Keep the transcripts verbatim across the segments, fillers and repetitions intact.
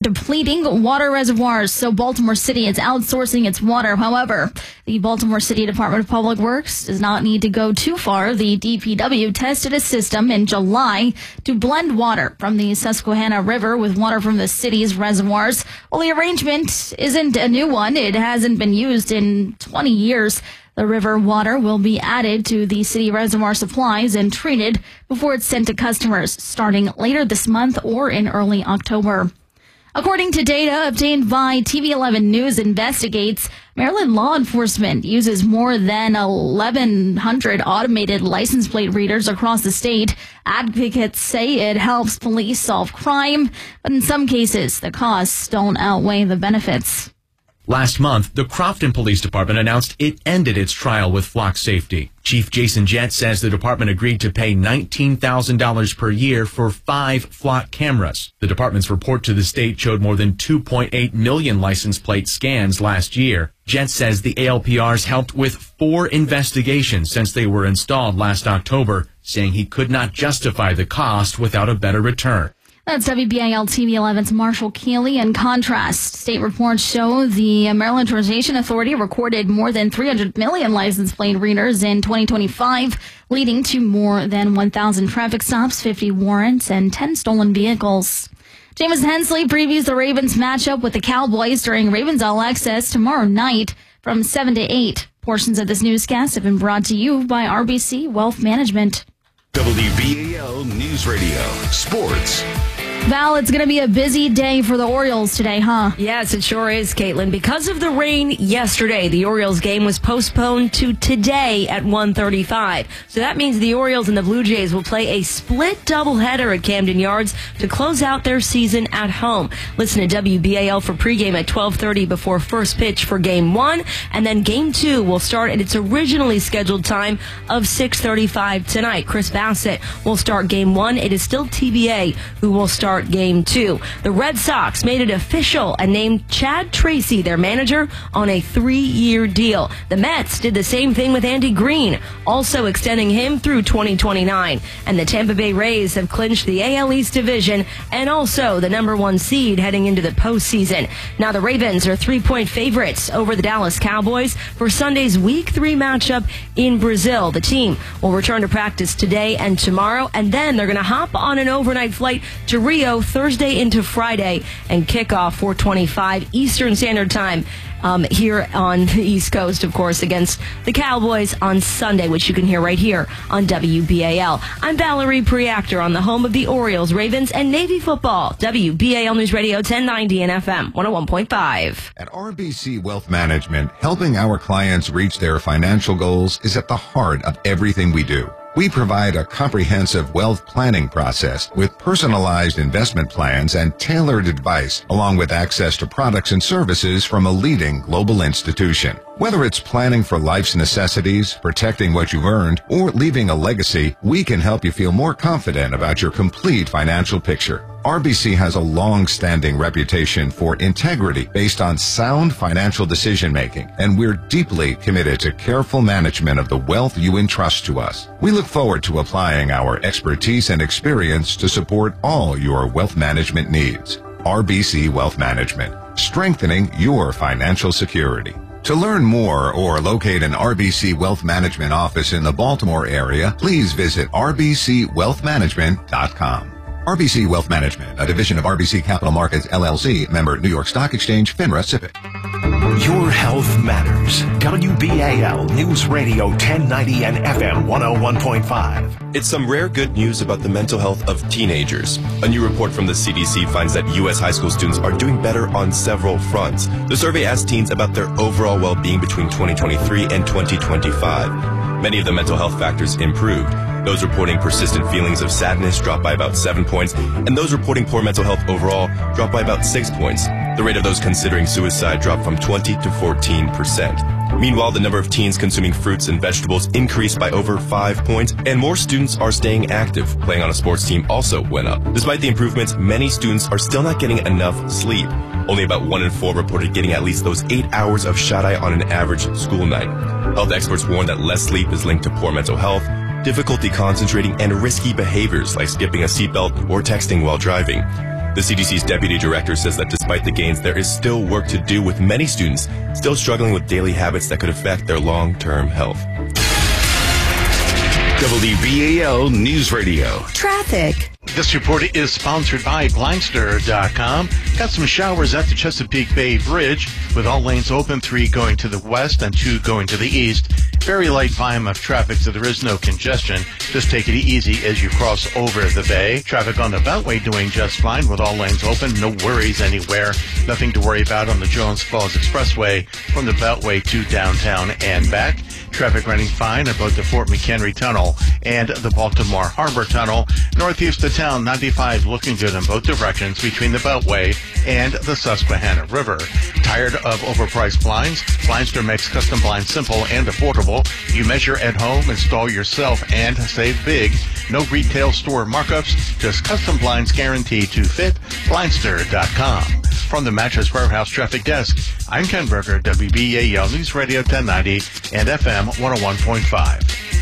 depleting water reservoirs, so Baltimore City is outsourcing its water. However, the Baltimore City Department of Public Works does not need to go too far. The D P W tested a system in July to blend water from the Susquehanna River with water from the city's reservoirs. Well, the arrangement isn't a new one. It hasn't been used in twenty years. The river water will be added to the city reservoir supplies and treated before it's sent to customers starting later this month or in early October. According to data obtained by T V eleven News Investigates, Maryland law enforcement uses more than eleven hundred automated license plate readers across the state. Advocates say it helps police solve crime, but in some cases, the costs don't outweigh the benefits. Last month, the Crofton Police Department announced it ended its trial with Flock Safety. Chief Jason Jett says the department agreed to pay nineteen thousand dollars per year for five Flock cameras. The department's report to the state showed more than two point eight million license plate scans last year. Jett says the A L P Rs helped with four investigations since they were installed last October, saying he could not justify the cost without a better return. That's W B A L T V eleven's Marshall Keeley. In contrast, state reports show the Maryland Transportation Authority recorded more than three hundred million license plate readers in twenty twenty-five, leading to more than one thousand traffic stops, fifty warrants, and ten stolen vehicles. Jameis Hensley previews the Ravens matchup with the Cowboys during Ravens All Access tomorrow night from seven to eight. Portions of this newscast have been brought to you by R B C Wealth Management. W B A L News Radio Sports. Val, it's going to be a busy day for the Orioles today, huh? Yes, it sure is, Caitlin. Because of the rain yesterday, the Orioles game was postponed to today at one thirty-five. So that means the Orioles and the Blue Jays will play a split doubleheader at Camden Yards to close out their season at home. Listen to W B A L for pregame at twelve thirty before first pitch for game one. And then game two will start at its originally scheduled time of six thirty-five tonight. Chris Bassett will start game one. It is still T B A who will start game two. The Red Sox made it official and named Chad Tracy their manager on a three-year deal. The Mets did the same thing with Andy Green, also extending him through twenty twenty-nine. And the Tampa Bay Rays have clinched the A L East division and also the number one seed heading into the postseason. Now the Ravens are three-point favorites over the Dallas Cowboys for Sunday's Week three matchup in Brazil. The team will return to practice today and tomorrow, and then they're going to hop on an overnight flight to Rio Thursday into Friday and kick off four twenty-five Eastern Standard Time um, here on the East Coast, of course, against the Cowboys on Sunday, which you can hear right here on W B A L. I'm Valerie Preactor on the home of the Orioles, Ravens, and Navy football. W B A L News Radio ten ninety and F M one oh one point five. At R B C Wealth Management, helping our clients reach their financial goals is at the heart of everything we do. We provide a comprehensive wealth planning process with personalized investment plans and tailored advice, along with access to products and services from a leading global institution. Whether it's planning for life's necessities, protecting what you've earned, or leaving a legacy, we can help you feel more confident about your complete financial picture. R B C has a long-standing reputation for integrity based on sound financial decision-making, and we're deeply committed to careful management of the wealth you entrust to us. We look forward to applying our expertise and experience to support all your wealth management needs. R B C Wealth Management, strengthening your financial security. To learn more or locate an R B C Wealth Management office in the Baltimore area, please visit r b c wealth management dot com. R B C Wealth Management, a division of R B C Capital Markets, L L C, member New York Stock Exchange, FINRA, S I P C. Your health matters. W B A L News Radio ten ninety and F M one oh one point five. It's some rare good news about the mental health of teenagers. A new report from the C D C finds that U S high school students are doing better on several fronts. The survey asked teens about their overall well-being between twenty twenty-three and twenty twenty-five. Many of the mental health factors improved. Those reporting persistent feelings of sadness dropped by about seven points, and those reporting poor mental health overall dropped by about six points. The rate of those considering suicide dropped from twenty to fourteen percent. Meanwhile, the number of teens consuming fruits and vegetables increased by over five points, and more students are staying active. Playing on a sports team also went up. Despite the improvements, many students are still not getting enough sleep. Only about one in four reported getting at least those eight hours of shut-eye on an average school night. Health experts warn that less sleep is linked to poor mental health, difficulty concentrating, and risky behaviors like skipping a seatbelt or texting while driving. The C D C's deputy director says that despite the gains, there is still work to do, with many students still struggling with daily habits that could affect their long-term health. W B A L News Radio. Traffic. This report is sponsored by Blindster dot com. Got some showers at the Chesapeake Bay Bridge, with all lanes open, three going to the west and two going to the east. Very light volume of traffic, so there is no congestion. Just take it easy as you cross over the bay. Traffic on the Beltway doing just fine, with all lanes open. No worries anywhere. Nothing to worry about on the Jones Falls Expressway from the Beltway to downtown and back. Traffic running fine at both the Fort McHenry Tunnel and the Baltimore Harbor Tunnel. Northeast of town, ninety-five looking good in both directions between the Beltway and the Susquehanna River. Tired of overpriced blinds? Blindster makes custom blinds simple and affordable. You measure at home, install yourself, and save big. No retail store markups, just custom blinds guaranteed to fit. Blindster dot com. From the Mattress Warehouse Traffic Desk, I'm Ken Berger, W B A L News Radio ten ninety and F M one oh one point five.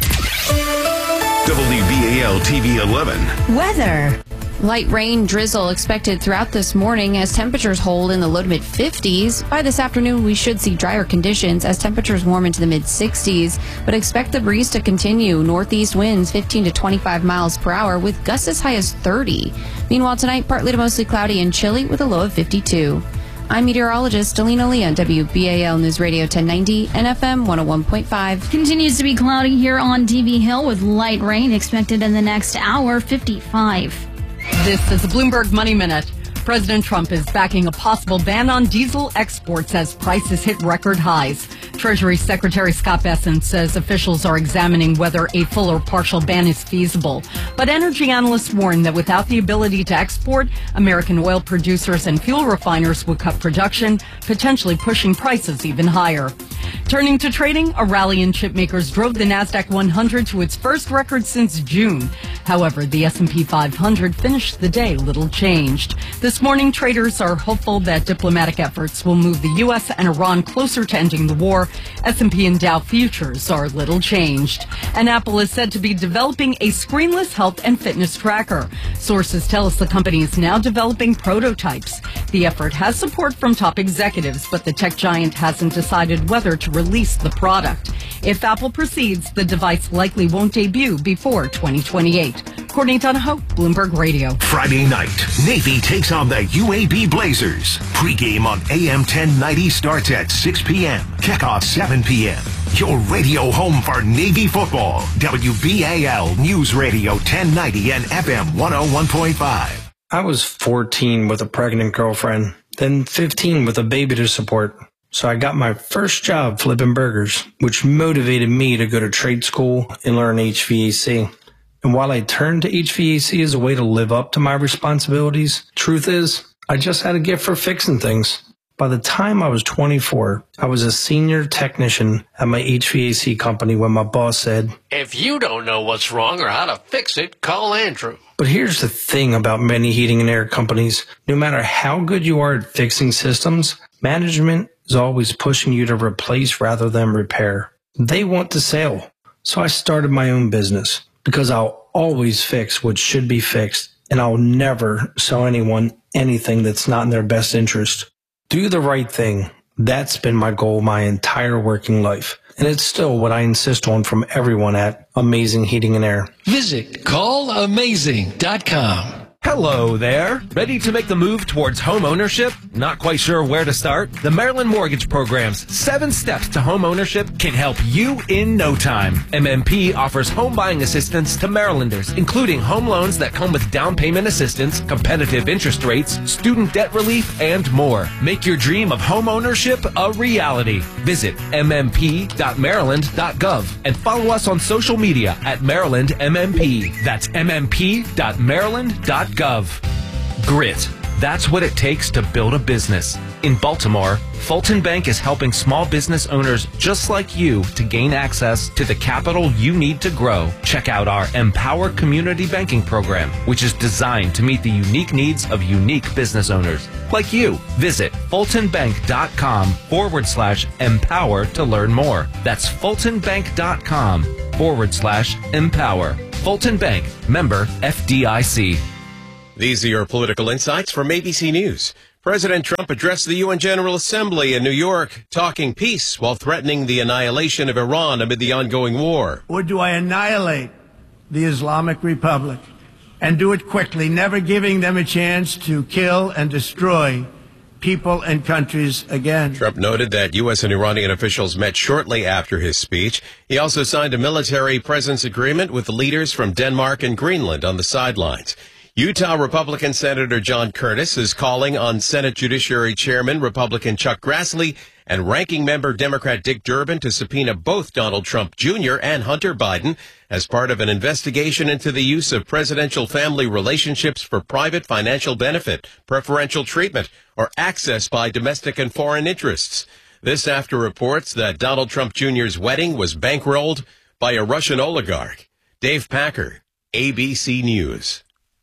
W B A L T V eleven. Weather. Light rain drizzle expected throughout this morning as temperatures hold in the low to mid fifties. By this afternoon, we should see drier conditions as temperatures warm into the mid sixties, but expect the breeze to continue. Northeast winds fifteen to twenty-five miles per hour with gusts as high as thirty. Meanwhile, tonight, partly to mostly cloudy and chilly with a low of fifty-two. I'm meteorologist Delina Lee on W B A L News Radio ten ninety and F M one oh one point five. Continues to be cloudy here on D V Hill with light rain expected in the next hour, fifty-five. This is the Bloomberg Money Minute. President Trump is backing a possible ban on diesel exports as prices hit record highs. Treasury Secretary Scott Bessent says officials are examining whether a full or partial ban is feasible. But energy analysts warn that without the ability to export, American oil producers and fuel refiners would cut production, potentially pushing prices even higher. Turning to trading, a rally in chip makers drove the NASDAQ one hundred to its first record since June. However, the S and P five hundred finished the day little changed. This morning, traders are hopeful that diplomatic efforts will move the U S and Iran closer to ending the war. S and P and Dow futures are little changed. And Apple is said to be developing a screenless health and fitness tracker. Sources tell us the company is now developing prototypes. The effort has support from top executives, but the tech giant hasn't decided whether to release the product. If Apple proceeds, the device likely won't debut before twenty twenty-eight. Courtney Donahoe, Bloomberg Radio. Friday night, Navy takes on the U A B Blazers. Pre-game on A M ten ninety starts at six p.m. Kickoff seven p.m. Your radio home for Navy football. W B A L News Radio ten ninety and F M one oh one point five. I was fourteen with a pregnant girlfriend, then fifteen with a baby to support. So I got my first job flipping burgers, which motivated me to go to trade school and learn H V A C. And while I turned to H V A C as a way to live up to my responsibilities, truth is, I just had a gift for fixing things. By the time I was twenty-four, I was a senior technician at my H V A C company when my boss said, "If you don't know what's wrong or how to fix it, call Andrew." But here's the thing about many heating and air companies. No matter how good you are at fixing systems, management is always pushing you to replace rather than repair. They want the sale. So I started my own business because I'll always fix what should be fixed, and I'll never sell anyone anything that's not in their best interest. Do the right thing. That's been my goal my entire working life. And it's still what I insist on from everyone at Amazing Heating and Air. Visit call amazing dot com. Hello there. Ready to make the move towards home ownership? Not quite sure where to start? The Maryland Mortgage Program's seven steps to home ownership can help you in no time. M M P offers home buying assistance to Marylanders, including home loans that come with down payment assistance, competitive interest rates, student debt relief, and more. Make your dream of home ownership a reality. Visit m m p dot maryland dot gov and follow us on social media at Maryland M M P. That's m m p dot maryland dot gov. Grit. That's what it takes to build a business. In Baltimore, Fulton Bank is helping small business owners just like you to gain access to the capital you need to grow. Check out our Empower Community Banking Program, which is designed to meet the unique needs of unique business owners like you. Visit fultonbank.com forward slash empower to learn more. That's fultonbank.com forward slash empower. Fulton Bank, member F D I C. These are your political insights from A B C News. President Trump addressed the U N General Assembly in New York, talking peace while threatening the annihilation of Iran amid the ongoing war. Or do I annihilate the Islamic Republic and do it quickly, never giving them a chance to kill and destroy people and countries again? Trump noted that U S and Iranian officials met shortly after his speech. He also signed a military presence agreement with the leaders from Denmark and Greenland on the sidelines. Utah Republican Senator John Curtis is calling on Senate Judiciary Chairman Republican Chuck Grassley and Ranking Member Democrat Dick Durbin to subpoena both Donald Trump Junior and Hunter Biden as part of an investigation into the use of presidential family relationships for private financial benefit, preferential treatment, or access by domestic and foreign interests. This after reports that Donald Trump Junior's wedding was bankrolled by a Russian oligarch. Dave Packer, A B C News.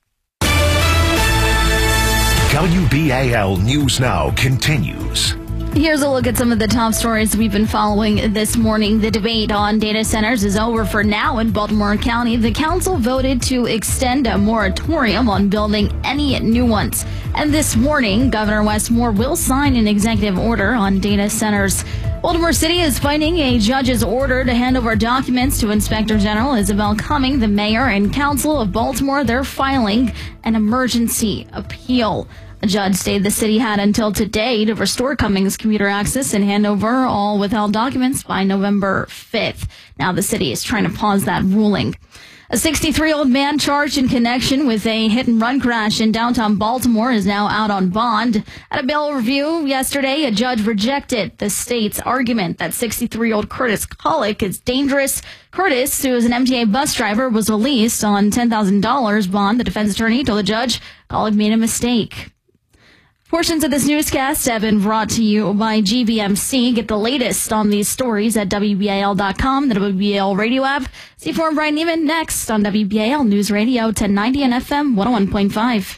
W B A L News Now continues. Here's a look at some of the top stories we've been following this morning. The debate on data centers is over for now in Baltimore County. The council voted to extend a moratorium on building any new ones. And this morning, Governor Wes Moore will sign an executive order on data centers. Baltimore City is fighting a judge's order to hand over documents to Inspector General Isabel Cumming. The mayor and council of Baltimore, they're filing an emergency appeal. A judge stated the city had until today to restore Cummings commuter access and hand over all withheld documents by November fifth. Now the city is trying to pause that ruling. A sixty-three-year-old man charged in connection with a hit-and-run crash in downtown Baltimore is now out on bond. At a bail review yesterday, a judge rejected the state's argument that sixty-three-year-old Curtis Collick is dangerous. Curtis, who is an M T A bus driver, was released on ten thousand dollars bond. The defense attorney told the judge Collick made a mistake. Portions of this newscast have been brought to you by G B M C. Get the latest on these stories at W B A L dot com, the W B A L radio app. See for Brian Neiman next on W B A L News Radio ten ninety and F M one oh one point five.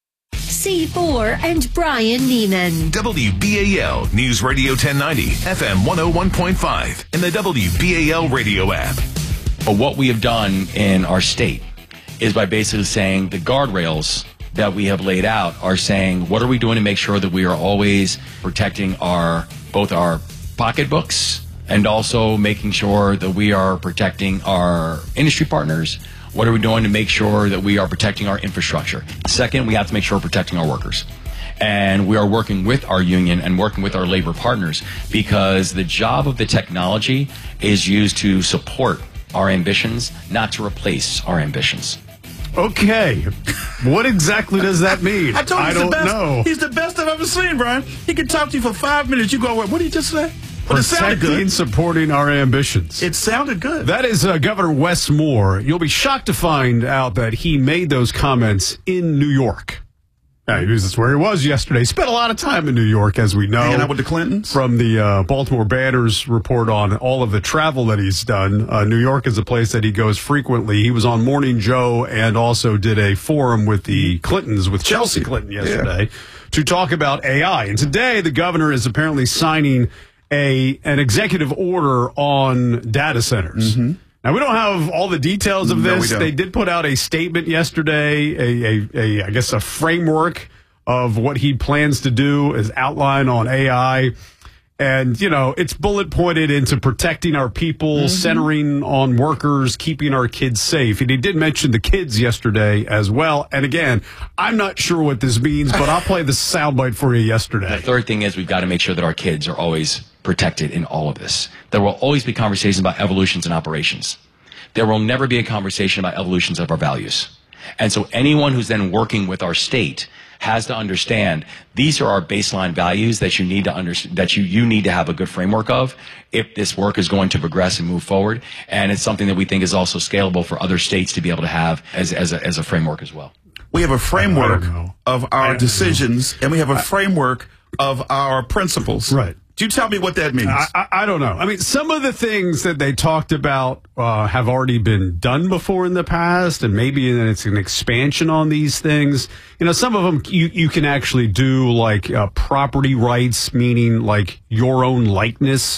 C four and Brian Neiman. W B A L News Radio ten ninety, F M one oh one point five, and the W B A L radio app. But what we have done in our state is by basically saying the guardrails that we have laid out are saying, what are we doing to make sure that we are always protecting our both our pocketbooks and also making sure that we are protecting our industry partners? What are we doing to make sure that we are protecting our infrastructure? Second, we have to make sure we're protecting our workers. And we are working with our union and working with our labor partners because the job of the technology is used to support our ambitions, not to replace our ambitions. Okay, what exactly does that mean? I told you I he's don't the best. know. He's the best I've ever seen, Brian. He can talk to you for five minutes. You go, what did he just say? But it sounded Protecting good. and supporting our ambitions. It sounded good. That is uh, Governor Wes Moore. You'll be shocked to find out that he made those comments in New York. Yeah, that's where he was yesterday. He spent a lot of time in New York, as we know. Hanging out with the Clintons? From the uh, Baltimore Banner's report on all of the travel that he's done. Uh, New York is a place that he goes frequently. He was on Morning Joe and also did a forum with the Clintons, with Chelsea, Chelsea Clinton yesterday, yeah. to talk about A I. And today the governor is apparently signing a an executive order on data centers. Mm-hmm. Now, we don't have all the details of this. No, they did put out a statement yesterday, a, a, a, I guess, a framework of what he plans to do as outlined on A I. And, you know, it's bullet pointed into protecting our people, mm-hmm. centering on workers, keeping our kids safe. And he did mention the kids yesterday as well. And again, I'm not sure what this means, but I'll play the soundbite for you yesterday. The third thing is we've got to make sure that our kids are always protected in all of this. There will always be conversations about evolutions and operations. There will never be a conversation about evolutions of our values. And so anyone who's then working with our state has to understand these are our baseline values that you need to understand, that you, you need to have a good framework of if this work is going to progress and move forward. And it's something that we think is also scalable for other states to be able to have as, as, a, as a framework as well. We have a framework of our decisions, and we have a framework of our principles. Right. Do you tell me what that means? I, I, I don't know. I mean, some of the things that they talked about uh, have already been done before in the past, and maybe it's an expansion on these things. You know, some of them you, you can actually do like uh, property rights, meaning like your own likeness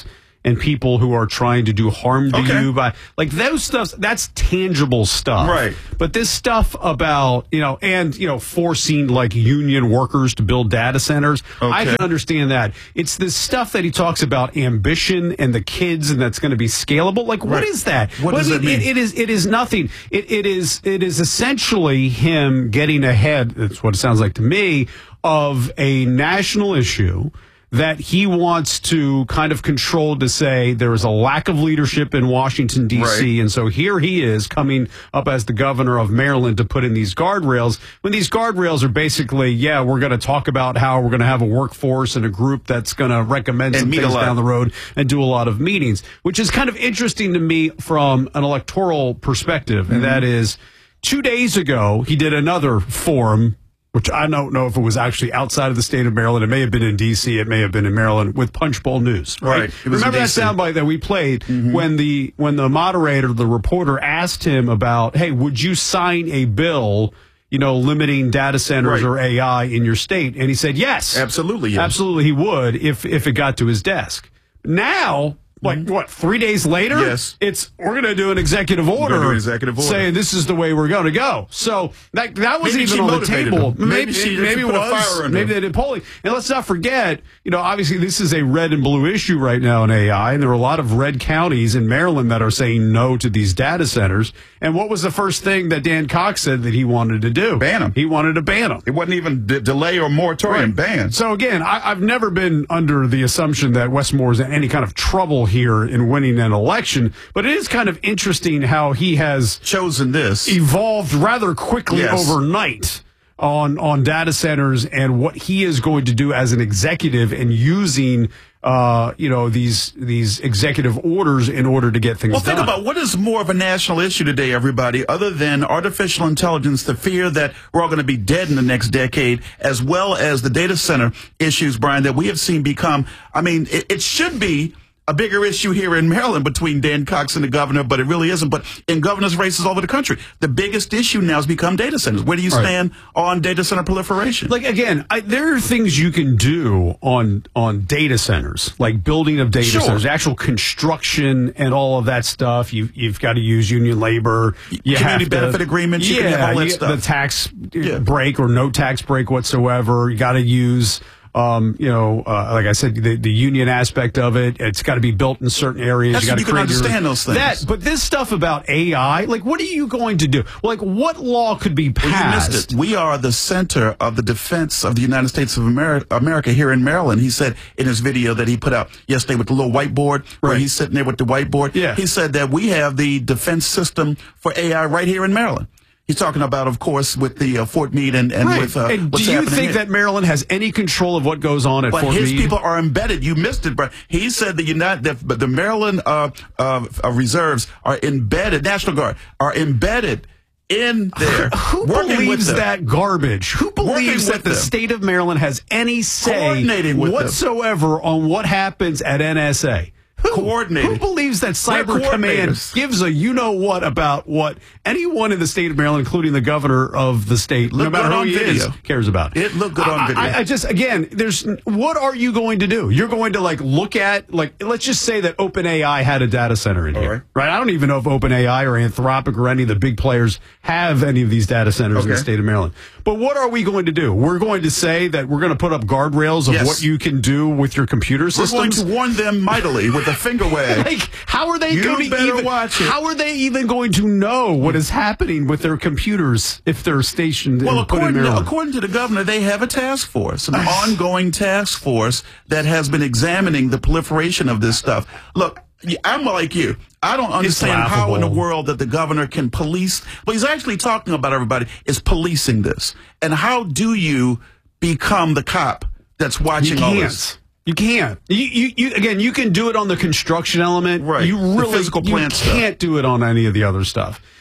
and people who are trying to do harm to Okay. you by like those stuff. That's tangible stuff, Right. But this stuff about you know and you know forcing like union workers to build data centers, I Okay. can understand that. It's this stuff that he talks about ambition and the kids, and that's going to be scalable. Like, what Right. is that? What does it mean? It, it is. It is nothing. It, it is. It is essentially him getting ahead. That's what it sounds like to me of a national issue that he wants to kind of control to say there is a lack of leadership in Washington, D C. Right. And so here he is coming up as the governor of Maryland to put in these guardrails when these guardrails are basically, yeah, we're going to talk about how we're going to have a workforce and a group that's going to recommend And some meet a things lot. down the road and do a lot of meetings, which is kind of interesting to me from an electoral perspective. And Mm-hmm. that is two days ago, he did another forum, which I don't know if it was actually outside of the state of Maryland. It may have been in D C. It may have been in Maryland with Punchbowl News. Right. Right. It was Remember in that D C. soundbite that we played when the when the moderator, the reporter, asked him about, hey, would you sign a bill, you know, limiting data centers Right. or A I in your state? And he said yes, Absolutely, yes. absolutely, he would if if it got to his desk. Now. Like, what, three days later? Yes. It's, we're going to do an executive order. gonna do an executive order. Saying this is the way we're going to go. So that that was Maybe even she on the motivated table. him. Maybe she- maybe she it put a was. fire under Maybe him. they did polling. And let's not forget, you know, obviously this is a red and blue issue right now in A I, and there are a lot of red counties in Maryland that are saying no to these data centers. And what was the first thing that Dan Cox said that he wanted to do? Ban them. He wanted to ban them. It wasn't even de- delay or moratorium. Ban. So again, I, I've never been under the assumption that Westmore is in any kind of trouble here in winning an election, but it is kind of interesting how he has chosen this, evolved rather quickly Yes. overnight on on data centers and what he is going to do as an executive and using uh, you know these these executive orders in order to get things Well, done. think about what is more of a national issue today, everybody, other than artificial intelligence, the fear that we're all going to be dead in the next decade, as well as the data center issues, Brian, that we have seen become, I mean, it, it should be a bigger issue here in Maryland between Dan Cox and the governor, but it really isn't. But in governors' races all over the country, the biggest issue now has become data centers. Where do you Right. stand on data center proliferation? Like again, I, there are things you can do on on data centers, like building of data Sure. centers, actual construction and all of that stuff. You you've got to use union labor, you Community have to- benefit agreements, you yeah, can have all that you- stuff. the tax Yeah. break or no tax break whatsoever. You got to use. Um, you know, uh, like I said, the, the union aspect of it, it's got to be built in certain areas. That's you got so to you can understand those things. That, but this stuff about A I, like, what are you going to do? Like, what law could be Well, you passed? missed it. We are the center of the defense of the United States of America, America here in Maryland. He said in his video that he put out yesterday with the little whiteboard, where Right. he's sitting there with the whiteboard. Yeah. He said that we have the defense system for A I right here in Maryland. He's talking about, of course, with the uh, Fort Meade and, and Right. with uh, and what's do you happening think here. that Maryland has any control of what goes on at But Fort his Meade? people are embedded. You missed it, bro. He said the United, the, but the Maryland uh, uh, uh, reserves are embedded. National Guard are embedded in there. Who working with believes them. that garbage? Who believes Working that with the them. state of Maryland has any say Coordinating with them. whatsoever on what happens at N S A? Who, Coordinated. Who believes that We're Cyber Command coordinators. gives a you know what about what anyone in the state of Maryland, including the governor of the state, no Look matter good who on he video. is, cares about? It looked good on I- video. I, I just again, there's what are you going to do? You're going to like look at like let's just say that OpenAI had a data center in here, right. right? I don't even know if OpenAI or Anthropic or any of the big players have any of these data centers in the Okay. state of Maryland. But what are we going to do? We're going to say that we're going to put up guardrails of Yes. what you can do with your computer We're going systems. to warn them mightily with a finger wag. Like, how are they You going to better even watch it. How are they even going to know what is happening with their computers if they're stationed Well, and put in according to, Maryland? according to the governor, they have a task force, an ongoing task force that has been examining the proliferation of this stuff. Look, I'm like you. I don't understand how in the laughable. world that the governor can police. What he's actually talking about, everybody, is policing this. And how do you become the cop that's watching You all can't. this? You can't. You, you, you again. You can do it on the construction element, Right. You The really physical you plant stuff. can't do it on any of the other stuff.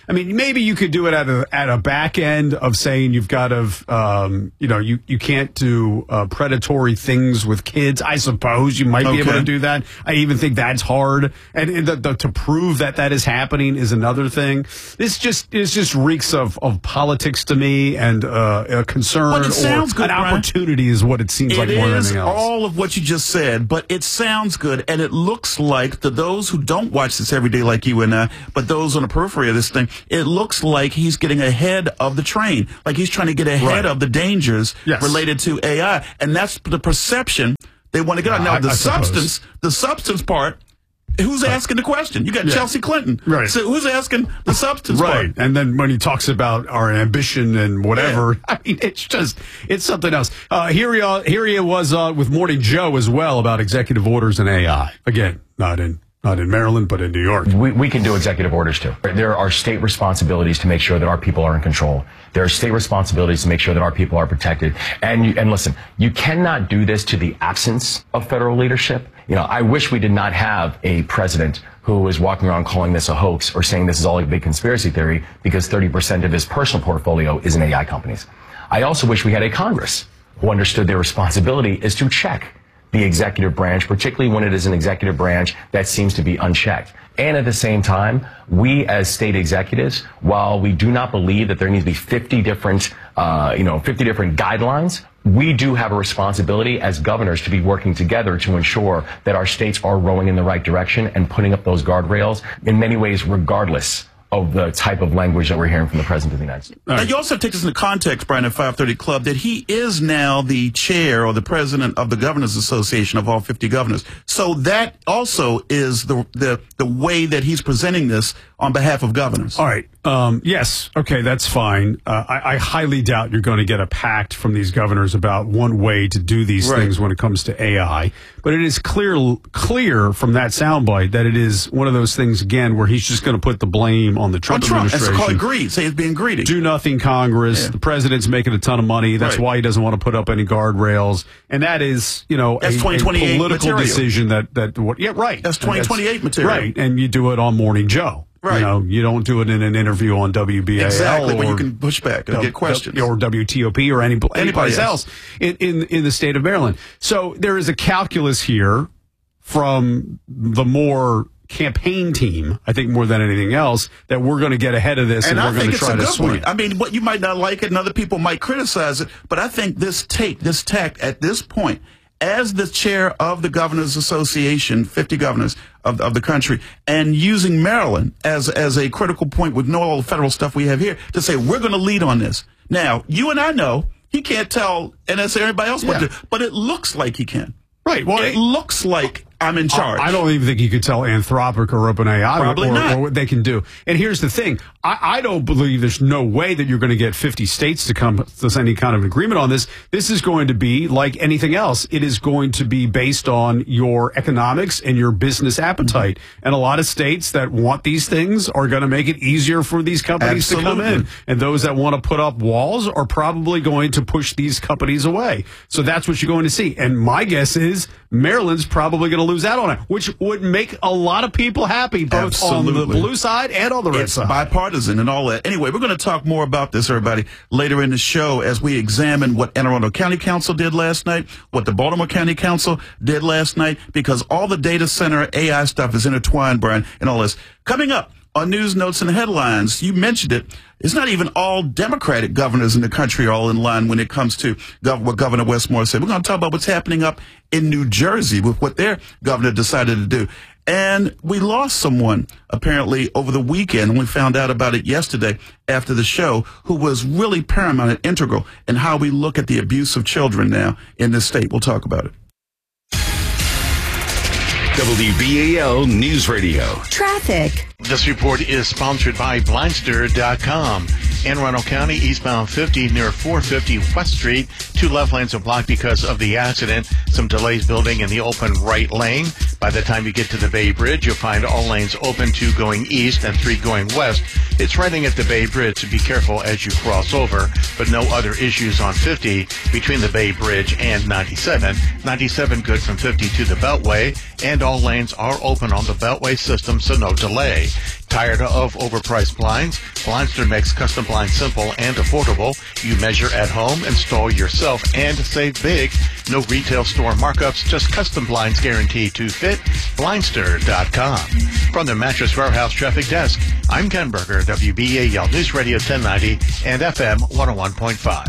I mean, maybe you could do it at a at a back end of saying you've got to, um, you know, you, you can't do uh, predatory things with kids. I suppose you might be Okay. able to do that. I even think that's hard, and, and the, the, to prove that that is happening is another thing. This just this just reeks of, of politics to me, and uh, a concern But it sounds or good, an Brian. opportunity is what it seems It like more than is anything else. all of what you just said, but it sounds good, and it looks like, to those who don't watch this every day like you and I, but those on the periphery of this thing, it looks like he's getting ahead of the train, like he's trying to get ahead Right. of the dangers Yes. related to A I, and that's the perception they want to get on. Now, I- the I suppose. substance, the substance part, who's asking the question? You got Yeah. Chelsea Clinton. Right. So who's asking the substance Right. part? And then when he talks about our ambition and whatever, I mean, it's just, it's something else. Uh, here he, uh, here he was uh, with Morning Joe as well about executive orders and A I. Again, not in not in Maryland, but in New York. We, we can do executive orders too. There are state responsibilities to make sure that our people are in control. There are state responsibilities to make sure that our people are protected. And you, and listen, you cannot do this to the absence of federal leadership. You know, I wish we did not have a president who is walking around calling this a hoax or saying this is all a big conspiracy theory because thirty percent of his personal portfolio is in A I companies. I also wish we had a Congress who understood their responsibility is to check the executive branch, particularly when it is an executive branch that seems to be unchecked. And at the same time, we as state executives, while we do not believe that there needs to be fifty different, uh, you know, fifty different guidelines, we do have a responsibility as governors to be working together to ensure that our states are rowing in the right direction and putting up those guardrails in many ways, regardless of the type of language that we're hearing from the President of the United States. Now, you also take this into context, Brian, at five thirty Club, that he is now the chair or the president of the Governors Association of all fifty governors. So that also is the the, the way that he's presenting this on behalf of governors. All right. Um, yes. Okay. That's fine. Uh, I, I highly doubt you're going to get a pact from these governors about one way to do these Right. things when it comes to A I. But it is clear, clear from that soundbite that it is one of those things, again, where he's just going to put the blame on the Trump, On Trump. That's administration. called greed. Say it's being greedy. Do nothing Congress. Yeah. The president's making a ton of money. That's Right. why he doesn't want to put up any guardrails. And that is, you know, That's a, twenty a twenty-eight political material. decision that, that, what, yeah, right. That's And twenty twenty-eight material. Right. And you do it on Morning Joe. Right. You know, you don't do it in an interview on W B A L. Exactly, or, where you can push back and get questions. Or W T O P or any, anybody, Anybody else, else. in, in, in the state of Maryland. So there is a calculus here from the more campaign team, I think more than anything else, that we're going to get ahead of this and, And I we're going think to it's try a to good swing one. it. I mean, what you might not like it, and other people might criticize it, but I think this take, this tack at this point, as the chair of the Governors Association, fifty governors of, of the country, and using Maryland as as a critical point with no all the federal stuff we have here to say we're going to lead on this. Now, you and I know he can't tell N S A or anybody else what Yeah. to do, but it looks like he can. Right. Well, It looks like I'm in charge. I don't even think you could tell Anthropic or OpenAI Probably or, not. or what they can do. And here's the thing. I, I don't believe there's no way that you're going to get fifty states to come to any kind of an agreement on this. This is going to be like anything else. It is going to be based on your economics and your business appetite. And a lot of states that want these things are going to make it easier for these companies to come Absolutely. in. And those that want to put up walls are probably going to push these companies away. So that's what you're going to see. And my guess is Maryland's probably going to lose out on it, which would make a lot of people happy, both on the Absolutely. blue side and on the red It's side. bipartisan and all that. Anyway, we're going to talk more about this, everybody, later in the show as we examine what Anne Arundel County Council did last night, what the Baltimore County Council did last night, because all the data center A I stuff is intertwined, Brian, and all this. Coming up on News Notes and Headlines, you mentioned it. It's not even all Democratic governors in the country are all in line when it comes to gov- what Governor Westmore said. We're going to talk about what's happening up in New Jersey with what their governor decided to do. And we lost someone, apparently, over the weekend, and we found out about it yesterday after the show, who was really paramount and integral in how we look at the abuse of children now in this state. We'll talk about it. W B A L News Radio. Traffic. This report is sponsored by Blindster dot com. Anne Arundel County, eastbound fifty near four fifty West Street. Two left lanes are blocked because of the accident. Some delays building in the open right lane. By the time you get to the Bay Bridge, you'll find all lanes open, two going east and three going west. It's running at the Bay Bridge, so be careful as you cross over. But no other issues on fifty between the Bay Bridge and ninety-seven. ninety-seven good from fifty to the Beltway, and all lanes are open on the Beltway system, so no delay. Tired of overpriced blinds? Blindster makes custom blinds simple and affordable. You measure at home, install yourself, and save big. No retail store markups, just custom blinds guaranteed to fit. Blindster dot com. From the Mattress Warehouse Traffic Desk, I'm Ken Berger, W B A L News Radio ten ninety and F M one oh one point five.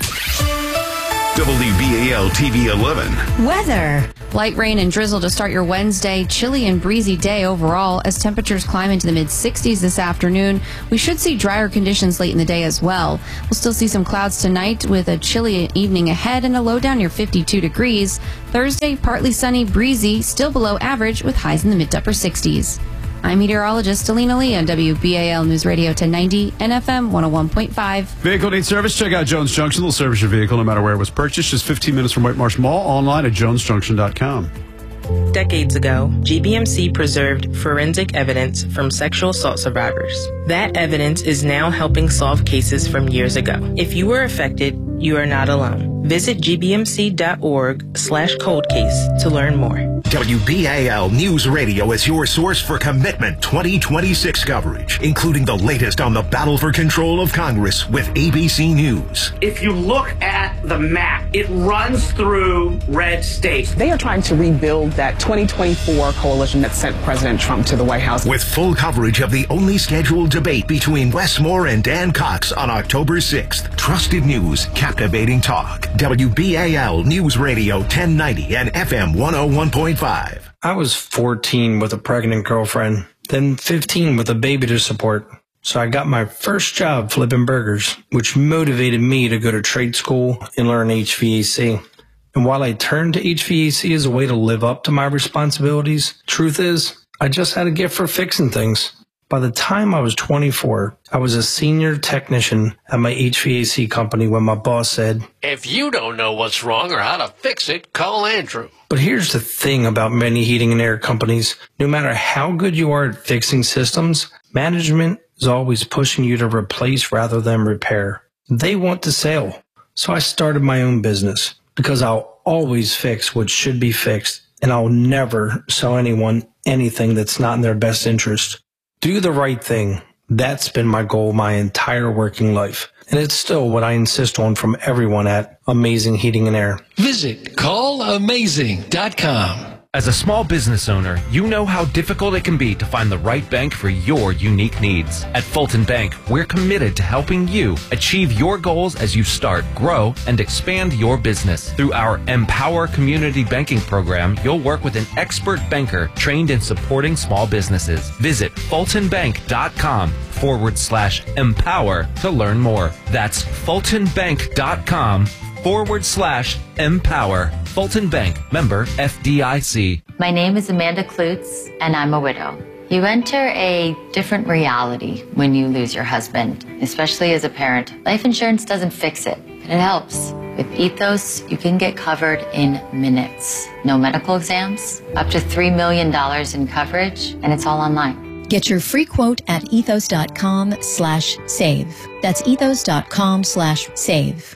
W B A L T V eleven. Weather. Light rain and drizzle to start your Wednesday. Chilly and breezy day overall as temperatures climb into the mid sixties this afternoon. We should see drier conditions late in the day as well. We'll still see some clouds tonight with a chilly evening ahead and a low down near fifty-two degrees. Thursday, partly sunny, breezy, still below average with highs in the mid to upper sixties. I'm meteorologist Alina Lee on W B A L News Radio ten ninety and F M one oh one point five. Vehicle needs service? Check out Jones Junction. They'll service your vehicle no matter where it was purchased. Just fifteen minutes from White Marsh Mall. Online at jones junction dot com. Decades ago, G B M C preserved forensic evidence from sexual assault survivors. That evidence is now helping solve cases from years ago. If you were affected, you are not alone. Visit g b m c dot org slash cold case to learn more. W B A L News Radio is your source for Commitment twenty twenty-six coverage, including the latest on the battle for control of Congress with A B C News. If you look at the map, it runs through red states. They are trying to rebuild that twenty twenty-four coalition that sent President Trump to the White House. With full coverage of the only scheduled debate between Wes Moore and Dan Cox on October sixth. Trusted news, captivating talk. W B A L News Radio ten ninety and F M one oh one point five. I was fourteen with a pregnant girlfriend, then fifteen with a baby to support. So I got my first job flipping burgers, which motivated me to go to trade school and learn H V A C. And while I turned to H V A C as a way to live up to my responsibilities, truth is, I just had a gift for fixing things. By the time I was twenty-four, I was a senior technician at my H V A C company when my boss said, If you don't know what's wrong or how to fix it, call Andrew. But here's the thing about many heating and air companies. No matter how good you are at fixing systems, management is always pushing you to replace rather than repair. They want to sell. So I started my own business because I'll always fix what should be fixed, and I'll never sell anyone anything that's not in their best interest. Do the right thing. That's been my goal my entire working life. And it's still what I insist on from everyone at Amazing Heating and Air. Visit call amazing dot com. As a small business owner, you know how difficult it can be to find the right bank for your unique needs. At Fulton Bank, we're committed to helping you achieve your goals as you start, grow, and expand your business. Through our Empower Community Banking Program, you'll work with an expert banker trained in supporting small businesses. Visit fulton bank dot com forward slash empower to learn more. That's fulton bank dot com forward slash empower. Fulton Bank, member F D I C. My name is Amanda Klutz, and I'm a widow. You enter a different reality when you lose your husband, especially as a parent. Life insurance doesn't fix it, but it helps. With Ethos, you can get covered in minutes. No medical exams, up to three million dollars in coverage, and it's all online. Get your free quote at ethos dot com slash save. That's ethos dot com slash save.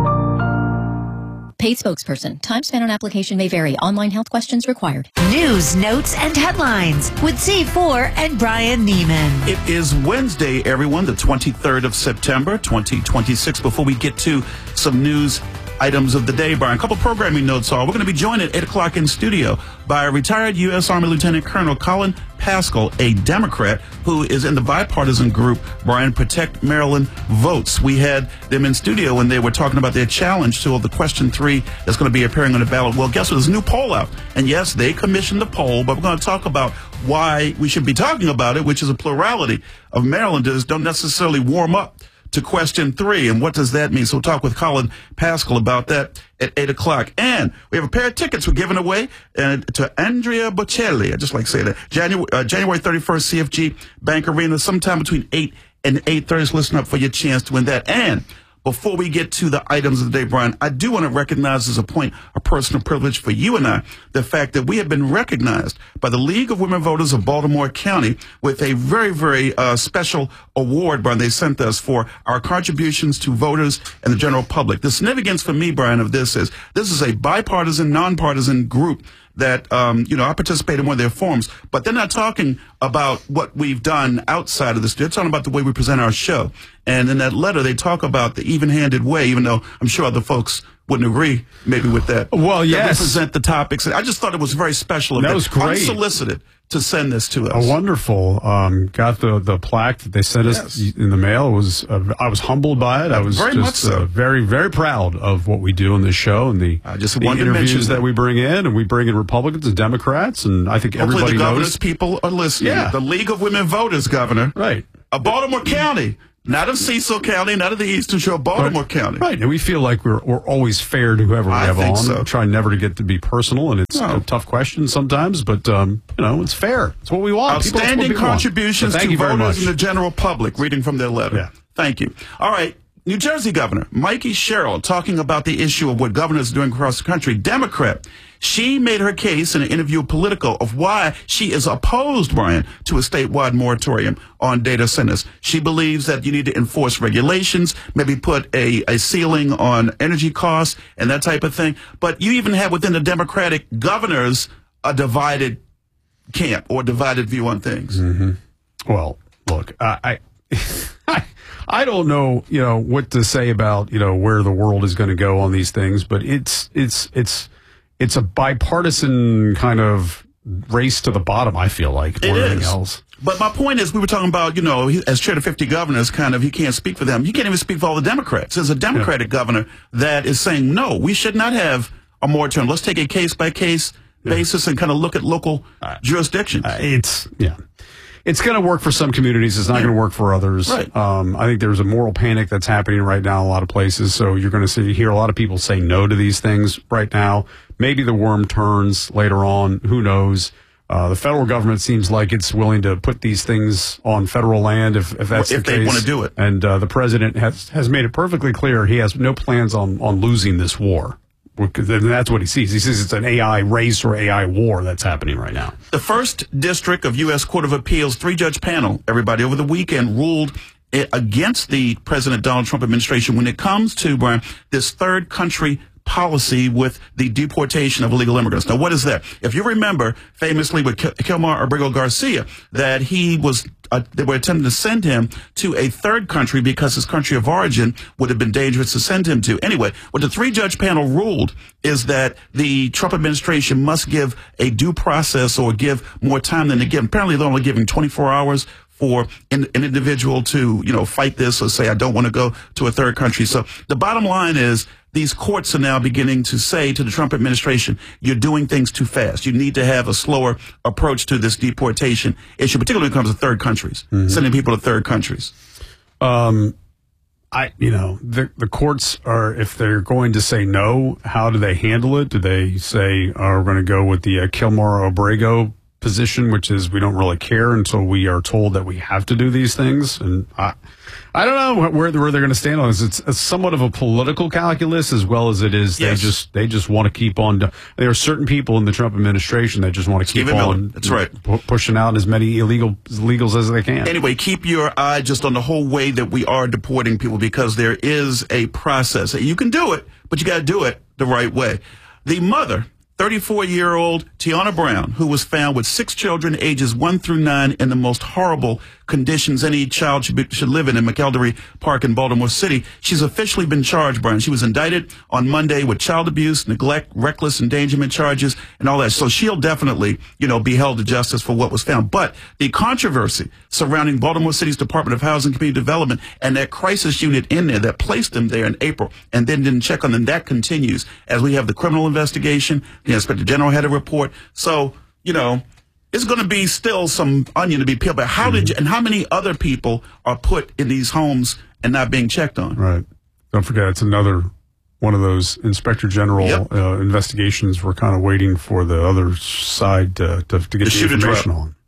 Paid spokesperson. Time spent on application may vary. Online health questions required. News, notes, and headlines with Z four and Brian Neiman. It is Wednesday, everyone, the twenty-third of September, twenty twenty-six. Before we get to some news items of the day, Brian, a couple programming notes are we're going to be joined at eight o'clock in studio by a retired U S Army Lieutenant Colonel Colin Pascal, a Democrat who is in the bipartisan group, Brian, Protect Maryland Votes. We had them in studio when they were talking about their challenge to the question three that's going to be appearing on the ballot. Well, guess what? There's a new poll out. And yes, they commissioned the poll, but we're going to talk about why we should be talking about it, which is a plurality of Marylanders don't necessarily warm up to question three. And what does that mean? So we'll talk with Colin Pascal about that at eight o'clock. And we have a pair of tickets we're giving away uh, to Andrea Bocelli. I just like to say that. January, uh, January thirty-first, C F G Bank Arena, sometime between eight and eight thirty. So listen up for your chance to win that. And before we get to the items of the day, Brian, I do want to recognize as a point of personal privilege for you and I the fact that we have been recognized by the League of Women Voters of Baltimore County with a very, very uh, special award, Brian, they sent us for our contributions to voters and the general public. The significance for me, Brian, of this is this is a bipartisan, nonpartisan group that, um, you know, I participated in one of their forums, but they're not talking about what we've done outside of this. They're talking about the way we present our show. And in that letter, they talk about the even-handed way, even though I'm sure other folks wouldn't agree maybe with that. Well, yes. That we present the topics. I just thought it was very special. That was great. Unsolicited to send this to us. A wonderful. Um, got the, the plaque that they sent yes. us in the mail. It was uh, I was humbled by it. I was very just, much so. uh, very, very proud of what we do on this show and the, I just the wanted to mention interviews that. that we bring in. And we bring in Republicans and Democrats. And I think Hopefully everybody the governor's knows. people are listening. Yeah. The League of Women Voters, Governor. Right. Of Baltimore County. Not of Cecil County, not of the Eastern Shore, Baltimore right. County. Right, and we feel like we're we're always fair to whoever we I have think on. so. We try never to get to be personal, and it's No. a tough question sometimes, but um, you know, it's fair. It's what we want. People, that's what Outstanding people want. contributions So thank to you very voters much. and the general public, reading from their letter. Yeah. Thank you. All right. New Jersey Governor Mikey Sherrill talking about the issue of what governors are doing across the country. Democrat. She made her case in an interview with Politico of why she is opposed, Brian, to a statewide moratorium on data centers. She believes that you need to enforce regulations, maybe put a, a ceiling on energy costs and that type of thing. But you even have within the Democratic governors a divided camp or divided view on things. Mm-hmm. Well, look, I, I, I don't know, you know, what to say about, you know, where the world is going to go on these things, but it's, it's, it's, it's a bipartisan kind of race to the bottom, I feel like, more It than anything is. else. But my point is, we were talking about, you know, he, as chair of fifty governors, kind of, he can't speak for them. He can't even speak for all the Democrats. There's a Democratic yeah. governor that is saying, no, we should not have a moratorium. Let's take a case-by-case yeah. basis and kind of look at local uh, jurisdictions. Uh, it's, yeah. It's going to work for some communities. It's not yeah. going to work for others. Right. Um, I think there's a moral panic that's happening right now in a lot of places. So you're going to see, hear a lot of people say no to these things right now. Maybe the worm turns later on. Who knows? Uh, the federal government seems like it's willing to put these things on federal land if, if that's if the they case. want to do it. And uh, the president has, has made it perfectly clear he has no plans on, on losing this war. Because that's what he sees. He says it's an A I race or A I war that's happening right now. The first district of U S Court of Appeals three-judge panel, everybody, over the weekend ruled against the President Donald Trump administration when it comes to, Brian, this third country policy with the deportation of illegal immigrants. Now, what is that? If you remember, famously with Kilmar Abrigo Garcia, that he was, uh, they were attempting to send him to a third country because his country of origin would have been dangerous to send him to. Anyway, what the three-judge panel ruled is that the Trump administration must give a due process or give more time than they give. Apparently, they're only giving twenty-four hours for an, an individual to, you know, fight this or say, I don't want to go to a third country. So the bottom line is, these courts are now beginning to say to the Trump administration, you're doing things too fast. You need to have a slower approach to this deportation issue, particularly when it comes to third countries, mm-hmm. sending people to third countries. Um, I, you know, the the courts are, if they're going to say no, how do they handle it? Do they say, oh, we're going to go with the uh, Kilmar Abrigo position, which is we don't really care until we are told that we have to do these things? And I, I don't know where, where they're going to stand on this. It's, it's somewhat of a political calculus as well as it is. Yes. They just they just want to keep on. There are certain people in the Trump administration that just want to keep Stephen on. Miller. That's right. Pu- pushing out as many illegal illegals as they can. Anyway, keep your eye just on the whole way that we are deporting people, because there is a process. You can do it, but you got to do it the right way. The mother, thirty-four-year-old Tiana Brown, who was found with six children ages one through nine in the most horrible conditions any child should, be, should live in in McElderry Park in Baltimore City. She's officially been charged, Brian. She was indicted on Monday with child abuse, neglect, reckless endangerment charges, and all that. So she'll definitely, you know, be held to justice for what was found. But the controversy surrounding Baltimore City's Department of Housing and Community Development and that crisis unit in there that placed them there in April and then didn't check on them, that continues as we have the criminal investigation. The Inspector General had a report. So, you know, it's going to be still some onion to be peeled. But how did you, and how many other people are put in these homes and not being checked on? Right. Don't forget, it's another one of those Inspector General Yep. uh, investigations. We're kind of waiting for the other side to, to, to get The the shoe to information drop. on. Yeah.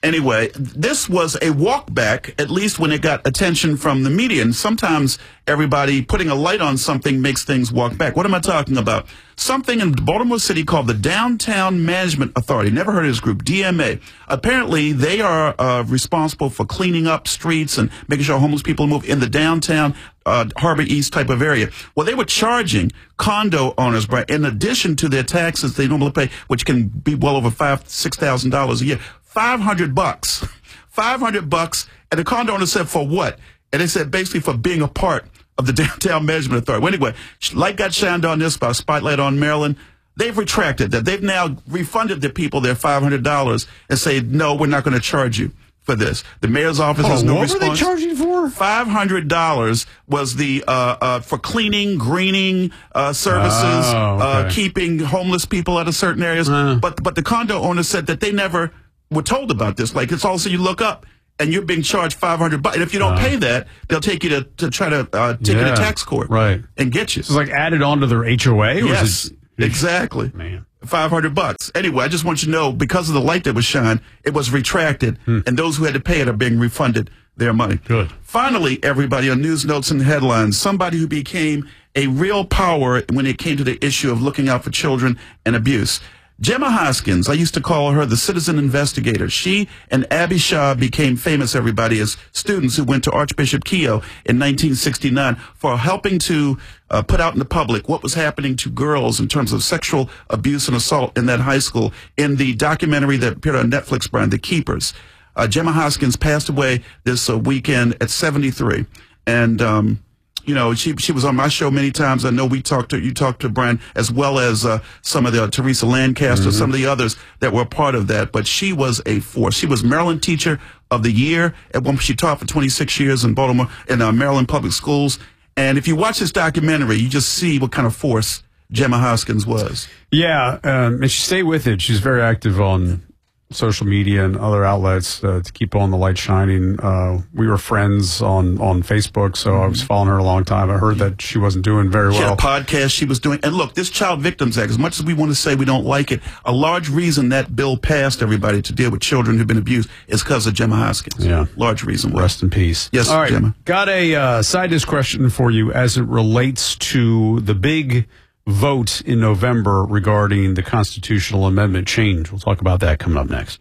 Anyway, this was a walk back, at least when it got attention from the media. And sometimes everybody putting a light on something makes things walk back. What am I talking about? Something in Baltimore City called the Downtown Management Authority. Never heard of this group, D M A. Apparently, they are uh, responsible for cleaning up streets and making sure homeless people move in the downtown uh, Harbor East type of area. Well, they were charging condo owners, right, in addition to their taxes they normally pay, which can be well over five, six thousand dollars a year. Five hundred bucks, five hundred bucks, and the condo owner said for what? And they said basically for being a part of the Downtown Management Authority. Well, anyway, light got shined on this by Spotlight on Maryland. They've retracted that. They've now refunded the people their five hundred dollars and say, no, we're not going to charge you for this. The mayor's office oh, has no what response. What were they charging for? five hundred dollars was the uh, uh, for cleaning, greening uh, services, oh, okay. uh, keeping homeless people out of certain areas. Uh. But but the condo owner said that they never were told about this. Like, it's also you look up and you're being charged five hundred bucks. And if you don't uh, pay that, they'll take you to, to try to uh, take yeah, you to tax court right. and get you. So it's like added on to their H O A? Or Yes, is it, exactly. Man. five hundred bucks. Anyway, I just want you to know, because of the light that was shined, it was retracted, hmm. and those who had to pay it are being refunded their money. Good. Finally, everybody, on news notes and headlines, somebody who became a real power when it came to the issue of looking out for children and abuse. Gemma Hoskins, I used to call her the citizen investigator. She and Abby Shaw became famous, everybody, as students who went to Archbishop Keough in nineteen sixty-nine for helping to uh, put out in the public what was happening to girls in terms of sexual abuse and assault in that high school in the documentary that appeared on Netflix, Brian, The Keepers. Uh, Gemma Hoskins passed away this uh, weekend at seventy-three. And, um, you know, she she was on my show many times. I know we talked to, you talked to Brian, as well as uh, some of the, uh, Teresa Lancaster, mm-hmm. some of the others that were part of that. But she was a force. She was Maryland Teacher of the Year. At one point, she taught for twenty-six years in Baltimore, in uh, Maryland Public Schools. And if you watch this documentary, you just see what kind of force Gemma Hoskins was. Yeah, um, and she stayed with it. She's very active on social media and other outlets uh, to keep on the light shining. Uh, we were friends on, on Facebook, so mm-hmm. I was following her a long time. I heard that she wasn't doing very she well. She had a podcast she was doing. And look, this Child Victims Act, as much as we want to say we don't like it, a large reason that bill passed, everybody, to deal with children who've been abused is because of Gemma Hoskins. Yeah. Large reason why. Rest in peace. Yes, All right, Gemma. Got a uh, side dish question for you as it relates to the big vote in November regarding the constitutional amendment change. We'll talk about that coming up next.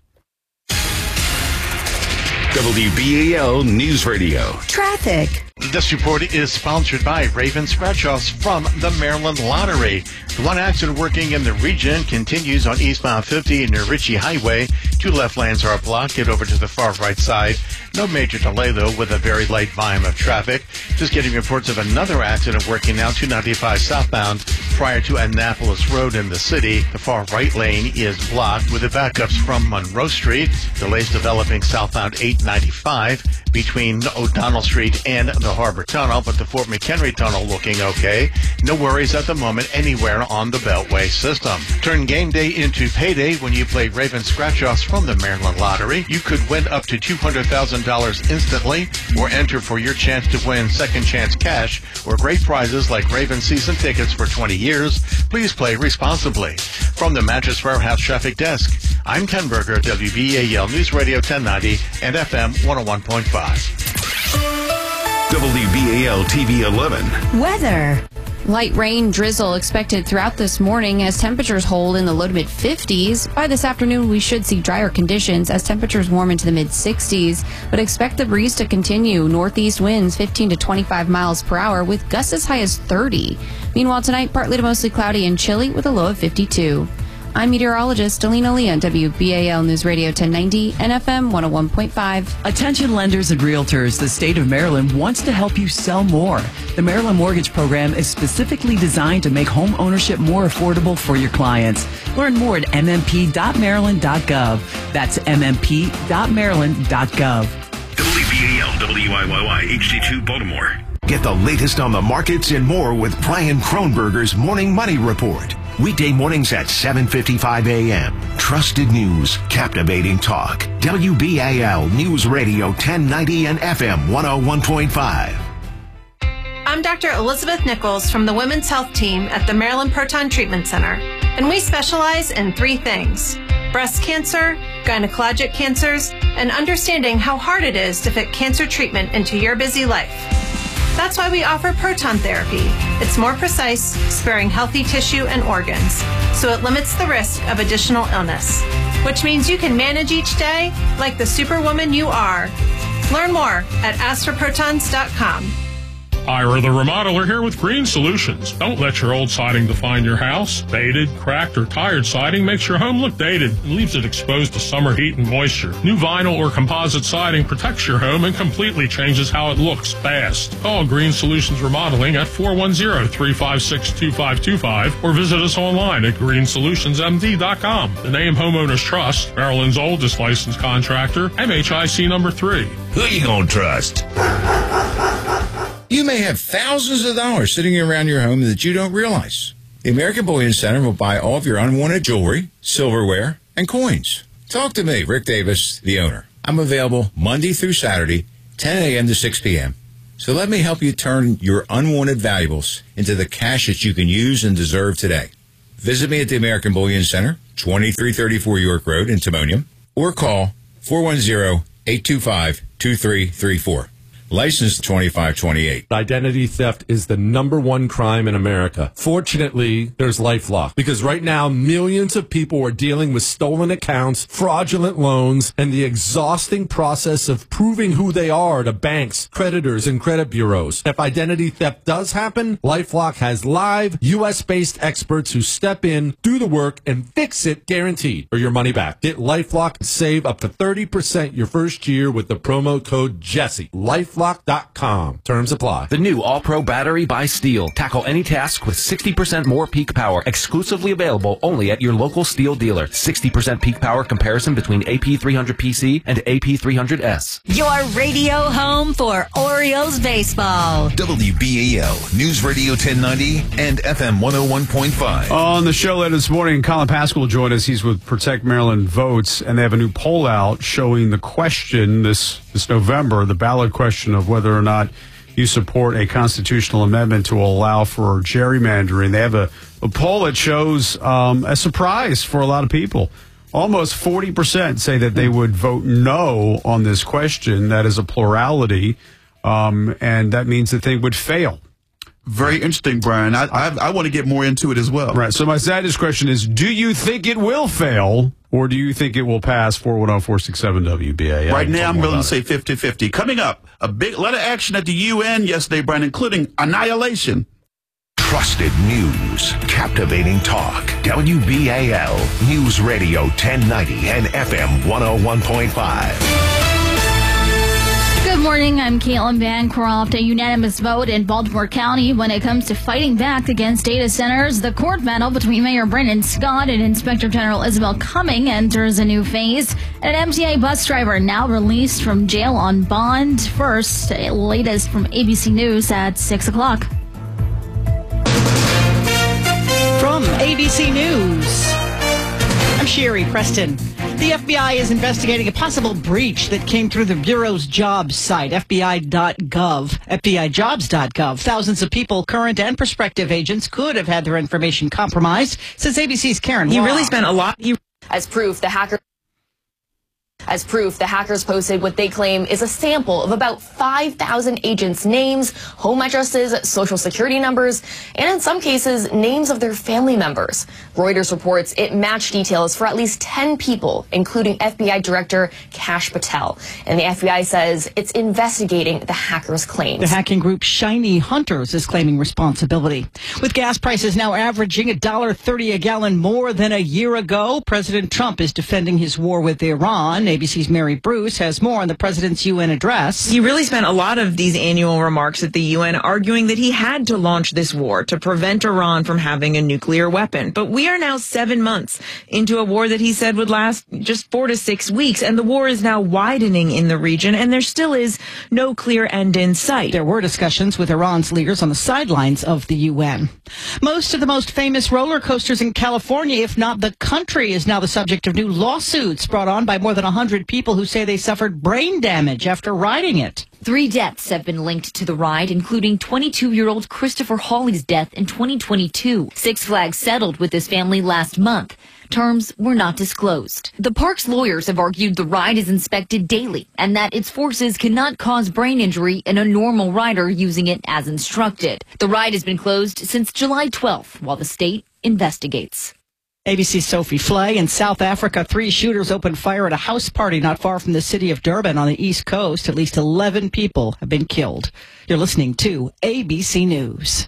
W B A L News Radio. Traffic. This report is sponsored by Raven Scratch-Offs from the Maryland Lottery. The one accident working in the region continues on eastbound fifty near Ritchie Highway. Two left lanes are blocked. Get over to the far right side. No major delay, though, with a very light volume of traffic. Just getting reports of another accident working now two ninety-five southbound prior to Annapolis Road in the city. The far right lane is blocked with the backups from Monroe Street. Delays developing southbound eight ninety-five between O'Donnell Street and the Harbor Tunnel, but the Fort McHenry Tunnel looking okay. No worries at the moment anywhere on the Beltway system. Turn game day into payday when you play Raven Scratch-Offs from the Maryland Lottery. You could win up to two hundred thousand dollars instantly or enter for your chance to win second chance cash or great prizes like Raven season tickets for twenty years. Please play responsibly. From the Mattress Warehouse Traffic Desk, I'm Ken Berger, W B A L News Radio ten ninety and F M one oh one point five. W B A L T V eleven. Weather. Light rain drizzle expected throughout this morning as temperatures hold in the low to mid fifties. By this afternoon, we should see drier conditions as temperatures warm into the mid sixties, but expect the breeze to continue. Northeast winds fifteen to twenty-five miles per hour with gusts as high as thirty. Meanwhile, tonight, partly to mostly cloudy and chilly with a low of fifty-two. I'm meteorologist Alina Lee on W B A L News Radio ten ninety and F M one oh one point five. Attention lenders and realtors, the state of Maryland wants to help you sell more. The Maryland Mortgage Program is specifically designed to make home ownership more affordable for your clients. Learn more at m m p dot maryland dot gov. That's m m p dot maryland dot gov. W B A L W I Y Y H D two Baltimore. Get the latest on the markets and more with Brian Kronberger's Morning Money Report. Weekday mornings at seven fifty-five a m Trusted news, captivating talk. W B A L News Radio ten ninety and F M one oh one point five. I'm Doctor Elizabeth Nichols from the Women's Health Team at the Maryland Proton Treatment Center, and we specialize in three things: breast cancer, gynecologic cancers, and understanding how hard it is to fit cancer treatment into your busy life. That's why we offer proton therapy. It's more precise, sparing healthy tissue and organs, so it limits the risk of additional illness, which means you can manage each day like the superwoman you are. Learn more at ask for protons dot com. Ira the Remodeler here with Green Solutions. Don't let your old siding define your house. Faded, cracked, or tired siding makes your home look dated and leaves it exposed to summer heat and moisture. New vinyl or composite siding protects your home and completely changes how it looks fast. Call Green Solutions Remodeling at four one zero, three five six, two five two five or visit us online at green solutions m d dot com. The name Homeowners Trust, Maryland's oldest licensed contractor, M H I C number three. Who you gonna trust? You may have thousands of dollars sitting around your home that you don't realize. The American Bullion Center will buy all of your unwanted jewelry, silverware, and coins. Talk to me, Rick Davis, the owner. I'm available Monday through Saturday, ten a.m. to six p.m. So let me help you turn your unwanted valuables into the cash that you can use and deserve today. Visit me at the American Bullion Center, twenty-three thirty-four York Road in Timonium, or call four one zero, eight two five, two three three four. License twenty-five twenty-eight. Identity theft is the number one crime in America. Fortunately, there's LifeLock, because right now millions of people are dealing with stolen accounts, fraudulent loans, and the exhausting process of proving who they are to banks, creditors, and credit bureaus. If identity theft does happen, LifeLock has live U S based experts who step in, do the work, and fix it guaranteed or your money back. Get LifeLock and save up to thirty percent your first year with the promo code Jesse. LifeLock dot com. Terms apply. The new All-Pro battery by Steel. Tackle any task with sixty percent more peak power. Exclusively available only at your local Steel dealer. sixty percent peak power comparison between A P three hundred P C and A P three hundred S. Your radio home for Orioles baseball. W B A L News Radio ten ninety and F M one oh one point five. On the show later this morning, Colin Pascal will join us. He's with Protect Maryland Votes, and they have a new poll out showing the question this, this November, the ballot question of whether or not you support a constitutional amendment to allow for gerrymandering. They have a, a poll that shows um, a surprise for a lot of people. Almost forty percent say that they would vote no on this question. That is a plurality, um, and that means the thing would fail. Very interesting, Brian. I, I, I want to get more into it as well. Right. So my status question is, do you think it will fail, or do you think it will pass? four one zero, four six seven W B A. Right now, I'm willing to say fifty fifty. Coming up, a big lot of action at the U N yesterday, Brian, including annihilation. Trusted news, captivating talk. W B A L News Radio ten ninety and F M one oh one point five. Good morning, I'm Caitlin Bancroft. A unanimous vote in Baltimore County when it comes to fighting back against data centers. The court battle between Mayor Brandon Scott and Inspector General Isabel Cumming enters a new phase. And an M T A bus driver now released from jail on bond. First, latest from A B C News at six o'clock. From A B C News, I'm Sherry Preston. The F B I is investigating a possible breach that came through the Bureau's jobs site, F B I dot gov, F B I jobs dot gov. Thousands of people, current and prospective agents, could have had their information compromised, says A B C's Karen He Waugh. really spent a lot. He- As proof, the hacker... As proof, the hackers posted what they claim is a sample of about five thousand agents' names, home addresses, social security numbers, and in some cases, names of their family members. Reuters reports it matched details for at least ten people, including F B I Director Kash Patel. And the F B I says it's investigating the hackers' claims. The hacking group Shiny Hunters is claiming responsibility. With gas prices now averaging one dollar thirty a gallon more than a year ago, President Trump is defending his war with Iran. A B C's Mary Bruce has more on the president's U N address. He really spent a lot of these annual remarks at the U N arguing that he had to launch this war to prevent Iran from having a nuclear weapon. But we are now seven months into a war that he said would last just four to six weeks, and the war is now widening in the region, and there still is no clear end in sight. There were discussions with Iran's leaders on the sidelines of the U N. Most of the most famous roller coasters in California, if not the country, is now the subject of new lawsuits brought on by more than one hundred people who say they suffered brain damage after riding it. Three deaths have been linked to the ride, including twenty-two-year-old Christopher Hawley's death in twenty twenty-two. Six Flags settled with his family last month. Terms were not disclosed. The park's lawyers have argued the ride is inspected daily and that its forces cannot cause brain injury in a normal rider using it as instructed. The ride has been closed since July twelfth while the state investigates. A B C's Sophie Flay. In South Africa, three shooters opened fire at a house party not far from the city of Durban on the East Coast. At least eleven people have been killed. You're listening to A B C News.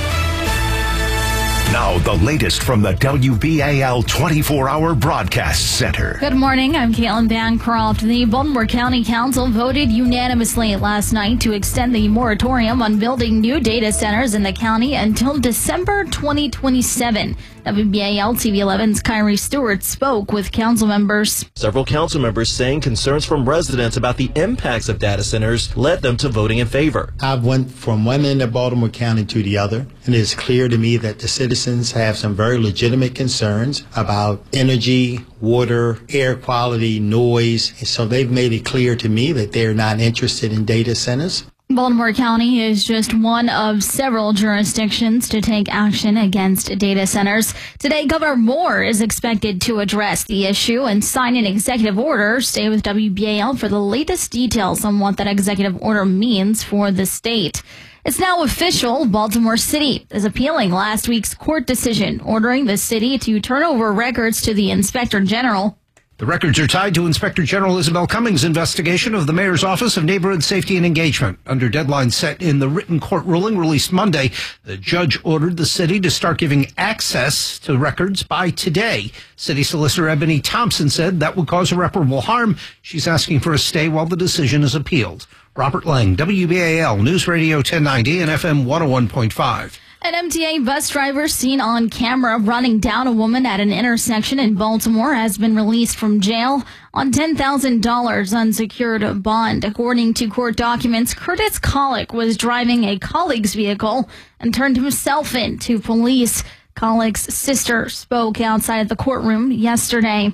Now, the latest from the W B A L twenty-four hour Broadcast Center. Good morning. I'm Caitlin Bancroft. The Baltimore County Council voted unanimously last night to extend the moratorium on building new data centers in the county until December twenty twenty-seven. W B A L T V eleven's Kyrie Stewart spoke with council members. Several council members saying concerns from residents about the impacts of data centers led them to voting in favor. I went from one end of Baltimore County to the other, and it is clear to me that the citizens have some very legitimate concerns about energy, water, air quality, noise. And so they've made it clear to me that they're not interested in data centers. Baltimore County is just one of several jurisdictions to take action against data centers. Today, Governor Moore is expected to address the issue and sign an executive order. Stay with W B A L for the latest details on what that executive order means for the state. It's now official. Baltimore City is appealing last week's court decision ordering the city to turn over records to the Inspector General. The records are tied to Inspector General Isabel Cummings' investigation of the Mayor's Office of Neighborhood Safety and Engagement. Under deadline set in the written court ruling released Monday, the judge ordered the city to start giving access to records by today. City Solicitor Ebony Thompson said that would cause irreparable harm. She's asking for a stay while the decision is appealed. Robert Lang, W B A L News Radio ten ninety and F M one oh one point five. An M T A bus driver seen on camera running down a woman at an intersection in Baltimore has been released from jail on ten thousand dollars unsecured bond. According to court documents, Curtis Collick was driving a colleague's vehicle and turned himself in to police. Collick's sister spoke outside of the courtroom yesterday.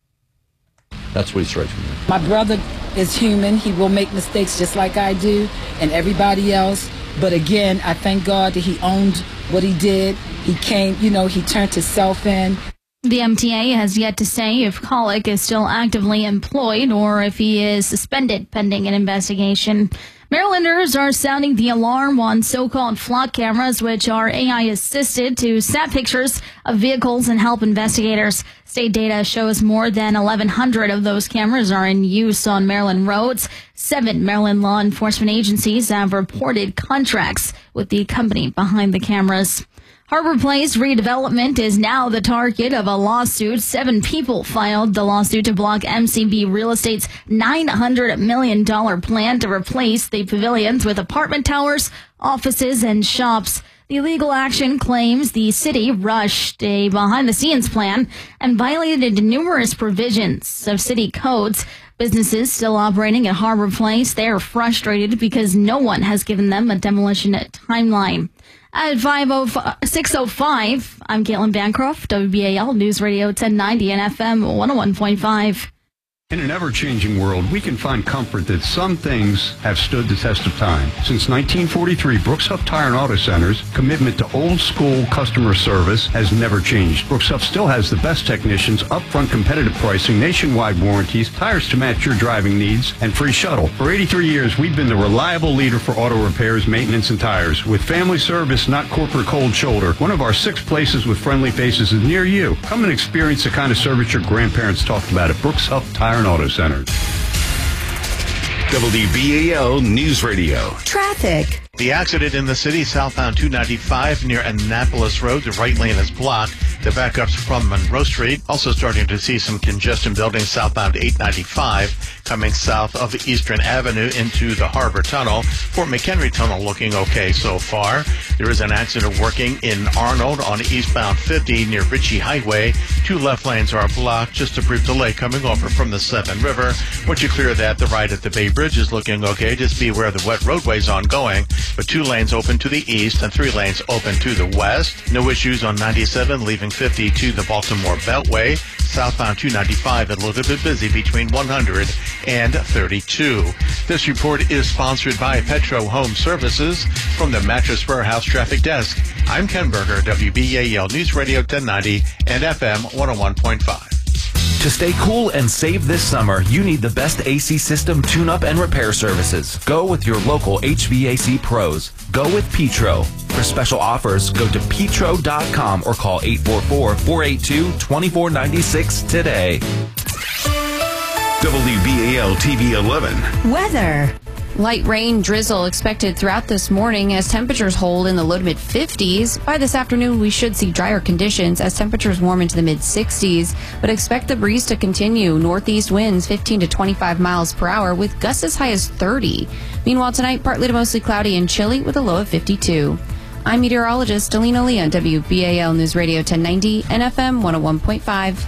That's what he strikes me. My brother is human. He will make mistakes just like I do and everybody else. But again, I thank God that he owned what he did. He came, you know, he turned himself in. The M T A has yet to say if Collick is still actively employed or if he is suspended pending an investigation. Marylanders are sounding the alarm on so-called flock cameras, which are A I-assisted to snap pictures of vehicles and help investigators. State data shows more than eleven hundred of those cameras are in use on Maryland roads. Seven Maryland law enforcement agencies have reported contracts with the company behind the cameras. Harbor Place redevelopment is now the target of a lawsuit. Seven people filed the lawsuit to block M C B Real Estate's nine hundred million dollars plan to replace the pavilions with apartment towers, offices, and shops. The legal action claims the city rushed a behind-the-scenes plan and violated numerous provisions of city codes. Businesses still operating at Harbor Place, they are frustrated because no one has given them a demolition timeline. At six oh five, I'm Caitlin Bancroft, W B A L News Radio ten ninety and F M one oh one point five. In an ever-changing world, we can find comfort that some things have stood the test of time. Since nineteen forty-three, Brooks Huff Tire and Auto Center's commitment to old-school customer service has never changed. Brooks Huff still has the best technicians, upfront competitive pricing, nationwide warranties, tires to match your driving needs, and free shuttle. For eighty-three years, we've been the reliable leader for auto repairs, maintenance, and tires. With family service, not corporate cold shoulder, one of our six places with friendly faces is near you. Come and experience the kind of service your grandparents talked about at Brooks Huff Tire and Auto Centers. W B A L News Radio. Traffic. The accident in the city, southbound two ninety-five near Annapolis Road. The right lane is blocked. The backups from Monroe Street. Also starting to see some congestion building southbound eight ninety-five coming south of Eastern Avenue into the Harbor Tunnel. Fort McHenry Tunnel looking okay so far. There is an accident working in Arnold on eastbound fifty near Ritchie Highway. Two left lanes are blocked. Just a brief delay coming over from the Severn River. Once you clear that, the right at the Bay Bridge is looking okay. Just beware the wet roadways ongoing. But two lanes open to the east and three lanes open to the west. No issues on ninety-seven leaving fifty to the Baltimore Beltway. Southbound two ninety-five a little bit busy between one hundred and thirty-two. This report is sponsored by Petro Home Services. From the Mattress Warehouse Traffic Desk, I'm Ken Berger, W B A L News Radio ten ninety and F M one oh one point five. To stay cool and save this summer, you need the best A C system tune-up and repair services. Go with your local H V A C pros. Go with Petro. For special offers, go to petro dot com or call eight four four, four eight two, two four nine six today. W B A L T V eleven. Weather. Light rain drizzle expected throughout this morning as temperatures hold in the low to mid fifties. By this afternoon, we should see drier conditions as temperatures warm into the mid sixties, but expect the breeze to continue. Northeast winds fifteen to twenty-five miles per hour with gusts as high as thirty. Meanwhile, tonight, partly to mostly cloudy and chilly with a low of fifty-two. I'm meteorologist Alina Lee on W B A L News Radio ten ninety and F M one oh one point five.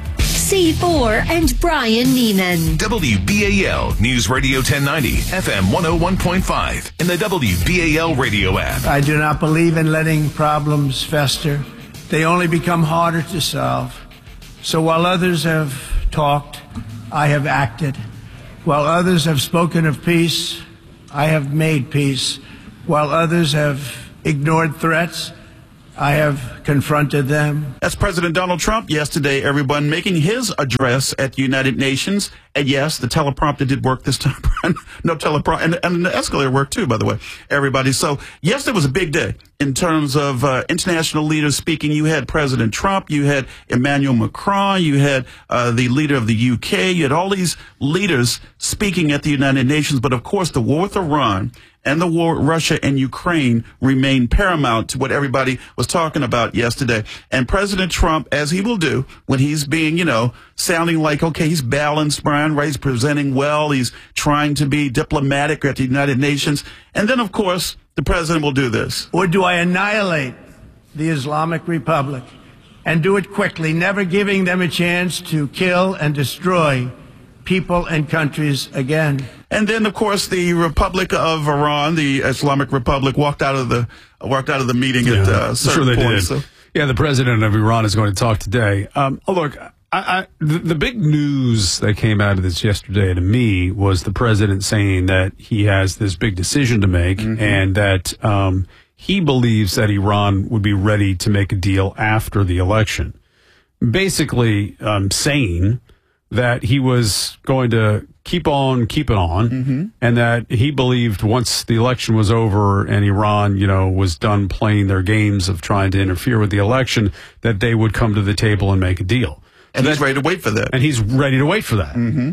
C four and Brian Neiman. W B A L News Radio ten ninety, F M one oh one point five, and the W B A L radio app. I do not believe in letting problems fester. They only become harder to solve. So while others have talked, I have acted. While others have spoken of peace, I have made peace. While others have ignored threats, I have confronted them. That's President Donald Trump yesterday, everyone, making his address at the United Nations. And yes, the teleprompter did work this time. No teleprompter. And, and the escalator worked too, by the way, everybody. So yesterday was a big day in terms of uh, international leaders speaking. You had President Trump, you had Emmanuel Macron, you had uh, the leader of the U K, you had all these leaders speaking at the United Nations. But of course, the war with Iran and the war Russia and Ukraine remain paramount to what everybody was talking about yesterday. And President Trump, as he will do when he's being, you know, sounding like, okay, he's balanced, Brian, right? He's presenting well. He's trying to be diplomatic at the United Nations. And then, of course, the president will do this. Or do I annihilate the Islamic Republic and do it quickly, never giving them a chance to kill and destroy people and countries again? And then, of course, the Republic of Iran, the Islamic Republic, walked out of the walked out of the meeting yeah, at uh, certain sure they points. Did. So. Yeah, the president of Iran is going to talk today. Um, oh, look, I, I, the, the big news that came out of this yesterday to me was the president saying that he has this big decision to make mm-hmm. and that um, he believes that Iran would be ready to make a deal after the election. Basically um, saying that he was going to keep on keeping on mm-hmm. and that he believed once the election was over and Iran, you know, was done playing their games of trying to interfere with the election, that they would come to the table and make a deal. And that, he's ready to wait for that. And he's ready to wait for that. Mm-hmm.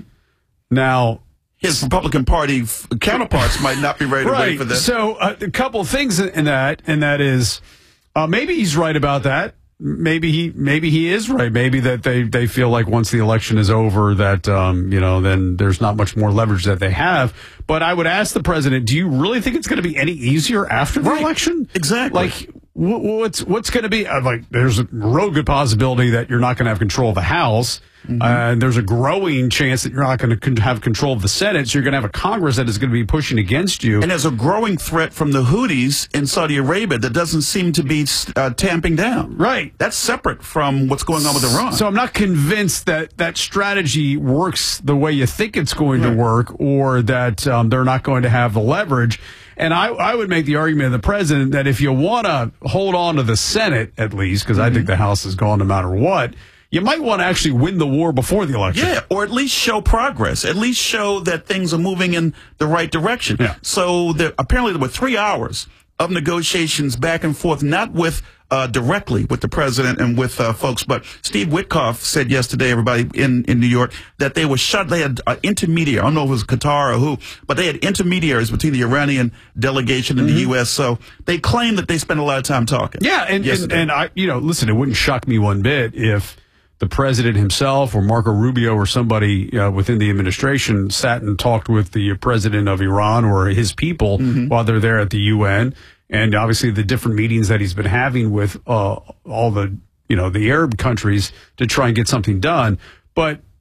Now, his Republican Party f- counterparts might not be ready to right. wait for that. So uh, a couple of things in that, and that is uh, maybe he's right about that. Maybe he maybe he is right. Maybe that they, they feel like once the election is over that, um, you know, then there's not much more leverage that they have. But I would ask the president, do you really think it's going to be any easier after the right. election? Exactly. Like, what's what's going to be uh, like? There's a real good possibility that you're not going to have control of the House. Mm-hmm. Uh, and there's a growing chance that you're not going to con- have control of the Senate. So you're going to have a Congress that is going to be pushing against you. And there's a growing threat from the Houthis in Saudi Arabia that doesn't seem to be uh, tamping down. Right. That's separate from what's going on with Iran. So I'm not convinced that that strategy works the way you think it's going right. to work, or that um, they're not going to have the leverage. And I, I would make the argument of the president that if you want to hold on to the Senate, at least, because mm-hmm. I think the House is gone no matter what, you might want to actually win the war before the election. Yeah, or at least show progress. At least show that things are moving in the right direction. Yeah. So there, apparently there were three hours of negotiations back and forth, not with uh, directly with the president and with uh, folks, but Steve Witkoff said yesterday, everybody in, in New York, that they were shut. They had uh, intermediary. I don't know if it was Qatar or who, but they had intermediaries between the Iranian delegation and mm-hmm. the U S. So they claimed that they spent a lot of time talking. Yeah, and, and, and I, you know, listen, it wouldn't shock me one bit if the president himself or Marco Rubio or somebody uh, within the administration sat and talked with the president of Iran or his people mm-hmm. while they're there at the U N. And obviously the different meetings that he's been having with uh, all the, you know, the Arab countries to try and get something done. But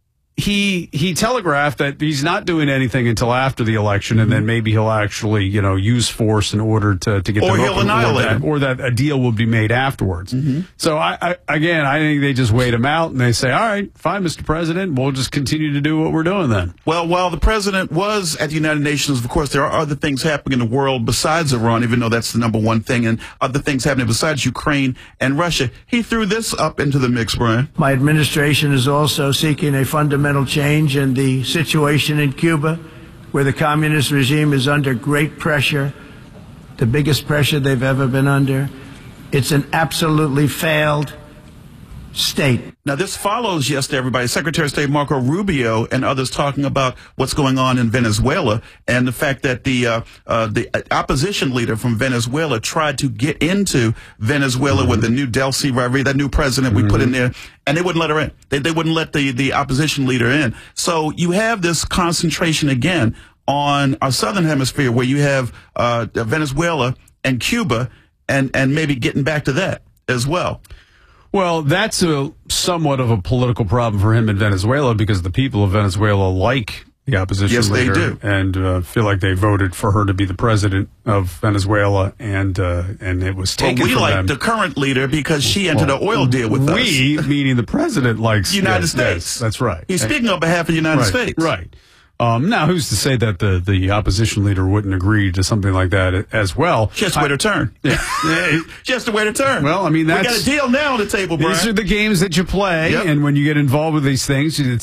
he he telegraphed that he's not doing anything until after the election, and then maybe he'll actually, you know, use force in order to, to get or the he'll vote, annihilate or that, him. or that a deal will be made afterwards. Mm-hmm. So I, I again, I think they just wait him out and they say, all right, fine, Mister President, we'll just continue to do what we're doing then. Well, while the president was at the United Nations, of course, there are other things happening in the world besides Iran, even though that's the number one thing, and other things happening besides Ukraine and Russia. He threw this up into the mix, Brian. My administration is also seeking a fundamental change in the situation in Cuba, where the communist regime is under great pressure, the biggest pressure they've ever been under. It's an absolutely failed state. Now, this follows yesterday, everybody, Secretary of State Marco Rubio and others talking about what's going on in Venezuela and the fact that the uh, uh, the opposition leader from Venezuela tried to get into Venezuela mm-hmm. with the new Delcy Rodriguez, that new president mm-hmm. we put in there, and they wouldn't let her in. They, they wouldn't let the, the opposition leader in. So you have this concentration again on our southern hemisphere where you have uh, Venezuela and Cuba and, and maybe getting back to that as well. Well, that's a somewhat of a political problem for him in Venezuela because the people of Venezuela like the opposition yes, leader they do. and uh, feel like they voted for her to be the president of Venezuela, and uh, and it was taken well, we from like them. the current leader because she entered well, an oil deal with we, us. We, meaning the president, likes United yes, States. Yes, that's right. He's speaking on behalf of the United right, States. Right. Um, now, who's to say that the, the opposition leader wouldn't agree to something like that as well? Just wait her turn. Yeah. Just to wait her turn. Well, I mean, that's... We got a deal now on the table, Brian. These are the games that you play, yep. and when you get involved with these things, it's